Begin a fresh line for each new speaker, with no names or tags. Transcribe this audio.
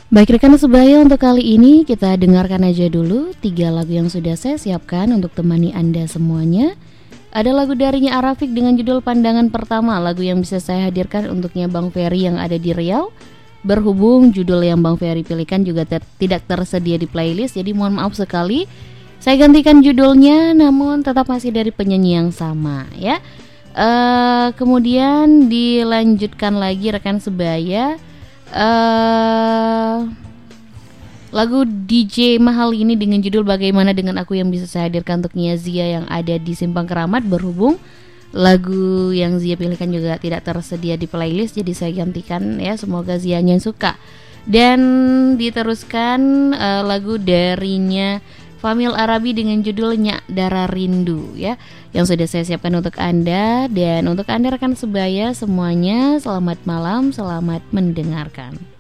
Baik rekan sebaya, untuk kali ini kita dengarkan aja dulu 3 lagu yang sudah saya siapkan untuk temani Anda semuanya. Ada lagu darinya Arafik dengan judul Pandangan Pertama, lagu yang bisa saya hadirkan untuknya Bang Ferry yang ada di Riau. Berhubung judul yang Bang Ferry pilihkan juga tidak tersedia di playlist, jadi mohon maaf sekali. Saya gantikan judulnya, namun tetap masih dari penyanyi yang sama ya. Kemudian dilanjutkan lagi rekan sebaya. Lagu DJ Mahal ini dengan judul Bagaimana Dengan Aku yang bisa saya hadirkan untuk Nia Zia yang ada di Simpang Keramat. Berhubung lagu yang Zia pilihkan juga tidak tersedia di playlist, jadi saya gantikan ya, semoga Zianya suka. Dan diteruskan lagu darinya Famil Arabi dengan judul Nyak Dara Rindu ya, yang sudah saya siapkan untuk Anda. Dan untuk Anda rekan sebaya semuanya, selamat malam, selamat mendengarkan.